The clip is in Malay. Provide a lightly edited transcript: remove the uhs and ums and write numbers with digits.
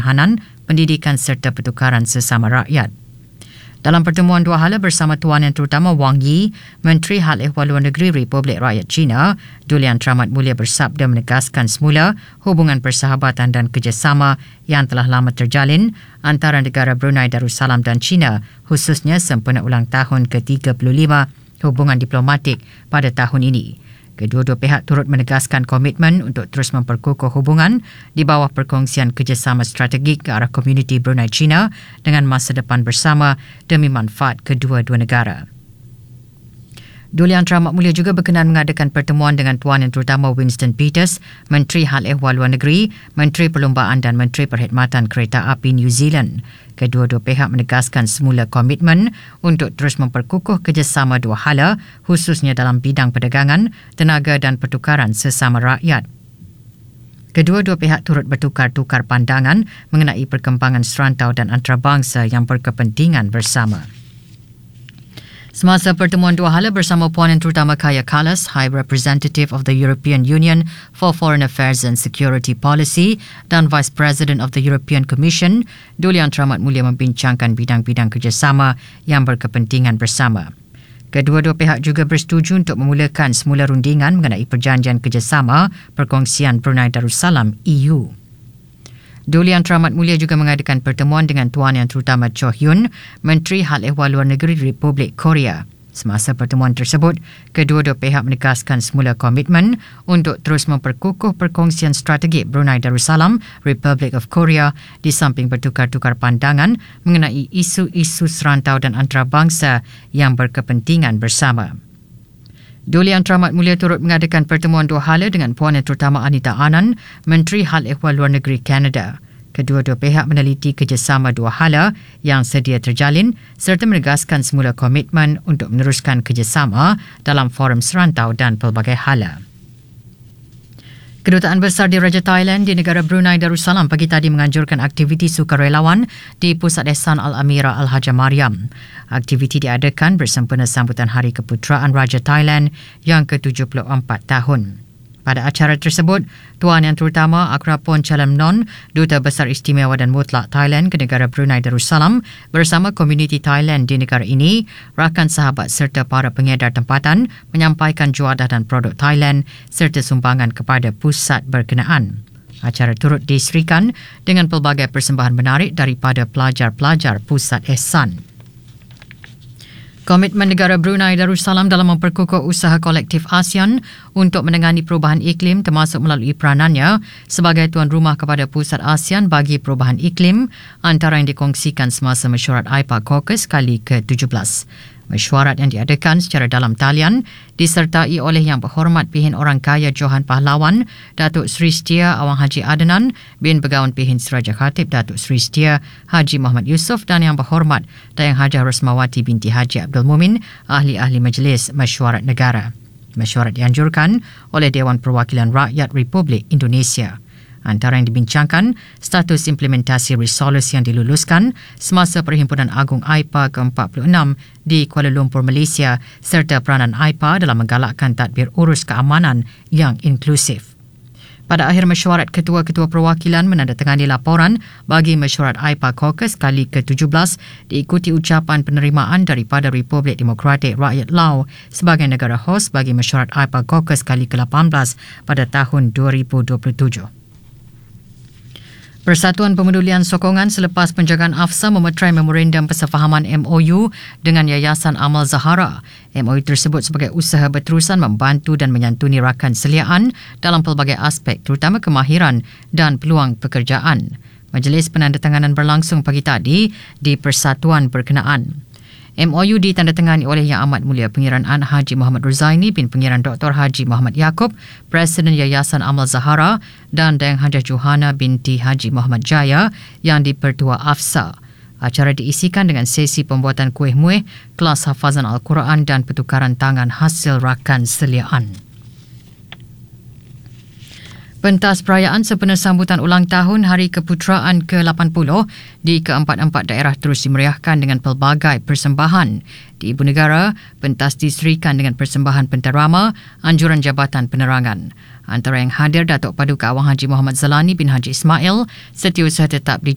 pertahanan, pendidikan serta pertukaran sesama rakyat. Dalam pertemuan dua hala bersama Tuan Yang Terutama Wang Yi, Menteri Hal Ehwal Luar Negeri Republik Rakyat China, Duli Yang Teramat Mulia bersabda menegaskan semula hubungan persahabatan dan kerjasama yang telah lama terjalin antara negara Brunei Darussalam dan China, khususnya sempena ulang tahun ke-35 hubungan diplomatik pada tahun ini. Kedua-dua pihak turut menegaskan komitmen untuk terus memperkukuh hubungan di bawah perkongsian kerjasama strategik ke arah komuniti Brunei China dengan masa depan bersama demi manfaat kedua-dua negara. Duli Yang Teramat Mulia juga berkenan mengadakan pertemuan dengan Tuan Yang Terutama Winston Peters, Menteri Hal Ehwal Luar Negeri, Menteri Perlumbaan dan Menteri Perkhidmatan Kereta Api New Zealand. Kedua-dua pihak menegaskan semula komitmen untuk terus memperkukuh kerjasama dua hala, khususnya dalam bidang perdagangan, tenaga dan pertukaran sesama rakyat. Kedua-dua pihak turut bertukar-tukar pandangan mengenai perkembangan serantau dan antarabangsa yang berkepentingan bersama. Semasa pertemuan dua hala bersama Puan Yang Terutama Kaja Kallas, High Representative of the European Union for Foreign Affairs and Security Policy dan Vice President of the European Commission, Duli Yang Teramat Mulia membincangkan bidang-bidang kerjasama yang berkepentingan bersama. Kedua-dua pihak juga bersetuju untuk memulakan semula rundingan mengenai perjanjian kerjasama perkongsian Brunei Darussalam EU. Duli Yang Teramat Mulia juga mengadakan pertemuan dengan Tuan Yang Terutama Cho Hyun, Menteri Hal Ehwal Luar Negeri Republik Korea. Semasa pertemuan tersebut, kedua-dua pihak menegaskan semula komitmen untuk terus memperkukuh perkongsian strategik Brunei Darussalam, Republic of Korea di samping bertukar-tukar pandangan mengenai isu-isu serantau dan antarabangsa yang berkepentingan bersama. Duli Yang Teramat Mulia turut mengadakan pertemuan dua hala dengan Puan Yang Terutama Anita Anand, Menteri Hal Ehwal Luar Negeri Kanada. Kedua-dua pihak meneliti kerjasama dua hala yang sedia terjalin serta menegaskan semula komitmen untuk meneruskan kerjasama dalam forum serantau dan pelbagai hala. Kedutaan Besar Diraja Thailand di negara Brunei Darussalam pagi tadi menganjurkan aktiviti sukarelawan di Pusat Ehsan Al-Amira Al-Haja Mariam. Aktiviti diadakan bersempena sambutan Hari Keputeraan Raja Thailand yang ke-74 tahun. Pada acara tersebut, Tuan Yang Terutama Akrapon Chalamnon, Duta Besar Istimewa dan Mutlak Thailand ke negara Brunei Darussalam bersama komuniti Thailand di negara ini, rakan sahabat serta para pengedar tempatan menyampaikan juadah dan produk Thailand serta sumbangan kepada pusat berkenaan. Acara turut diserikan dengan pelbagai persembahan menarik daripada pelajar-pelajar Pusat Ehsan. Komitmen negara Brunei Darussalam dalam memperkukuh usaha kolektif ASEAN untuk menangani perubahan iklim termasuk melalui peranannya sebagai tuan rumah kepada Pusat ASEAN bagi Perubahan Iklim antara yang dikongsikan semasa mesyuarat AIPA Caucus kali ke-17. Mesyuarat yang diadakan secara dalam talian disertai oleh Yang Berhormat Pihin Orang Kaya Johan Pahlawan, Datuk Seri Setia Awang Haji Adnan bin Begawan Pihin Siraja Khatib Datuk Seri Setia Haji Muhammad Yusof dan Yang Berhormat Dayang Hajah Rosmawati binti Haji Abdul Mumin, ahli-ahli Majlis Mesyuarat Negara. Mesyuarat dianjurkan oleh Dewan Perwakilan Rakyat Republik Indonesia. Antara yang dibincangkan, status implementasi resolusi yang diluluskan semasa Perhimpunan Agung AIPA ke-46 di Kuala Lumpur, Malaysia serta peranan AIPA dalam menggalakkan tadbir urus keamanan yang inklusif. Pada akhir mesyuarat, ketua-ketua perwakilan menandatangani laporan bagi mesyuarat AIPA Caucus kali ke-17 diikuti ucapan penerimaan daripada Republik Demokratik Rakyat Lao sebagai negara hos bagi mesyuarat AIPA Caucus kali ke-18 pada tahun 2027. Persatuan Pemedulian Sokongan selepas penjagaan AFSA memeterai memorandum persefahaman MOU dengan Yayasan Amal Zahara. MOU tersebut sebagai usaha berterusan membantu dan menyantuni rakan seliaan dalam pelbagai aspek terutama kemahiran dan peluang pekerjaan. Majlis penandatanganan berlangsung pagi tadi di persatuan berkenaan. MOU ditandatangani oleh Yang Amat Mulia Pengiran An Haji Muhammad Ruzaini bin Pengiran Dr. Haji Muhammad Yaakob, Presiden Yayasan Amal Zahara dan Dayang Hajah Johana binti Haji Muhammad Jaya yang dipertua AFSA. Acara diisikan dengan sesi pembuatan kuih muih, kelas hafazan Al-Quran dan pertukaran tangan hasil rakan seliaan. Pentas perayaan sempena sambutan ulang tahun Hari Keputeraan ke-80 di ke-44 daerah terus dimeriahkan dengan pelbagai persembahan. Di Ibu Negara, pentas diserikan dengan persembahan pentarama, anjuran Jabatan Penerangan. Antara yang hadir Datuk Paduka Awang Haji Muhammad Zalani bin Haji Ismail, Setiausaha Tetap di